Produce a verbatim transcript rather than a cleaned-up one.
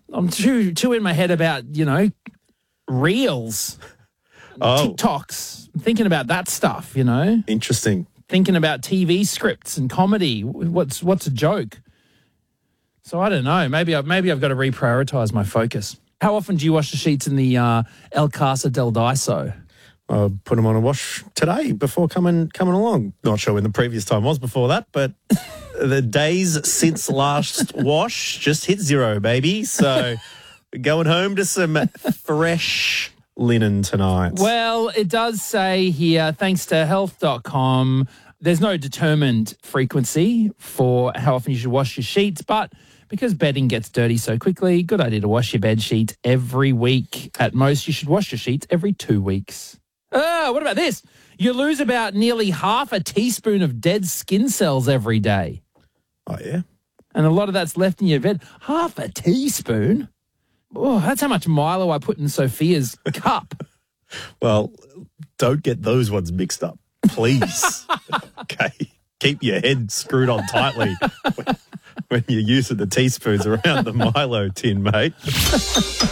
I'm too too in my head about, you know, reels, Oh, TikToks. I'm thinking about that stuff, you know. interesting. Thinking about T V scripts and comedy. What's what's a joke? So I don't know. Maybe I maybe I've got to reprioritize my focus. How often do you wash the sheets in the uh, El Casa del Daiso? I put them on a wash today before coming coming along. Not sure when the previous time was before that, but the days since last wash just hit zero, baby. So going home to some fresh linen tonight. Well, it does say here, thanks to health dot com, there's no determined frequency for how often you should wash your sheets, but because bedding gets dirty so quickly, good idea to wash your bed sheet every week. At most, you should wash your sheets every two weeks. Ah, what about this? You lose about nearly half a teaspoon of dead skin cells every day. Oh, yeah? And a lot of that's left in your bed. Half a teaspoon? Oh, that's how much Milo I put in Sophia's cup. Well, don't get those ones mixed up, please. Okay? Keep your head screwed on tightly when, when you're using the teaspoons around the Milo tin, mate.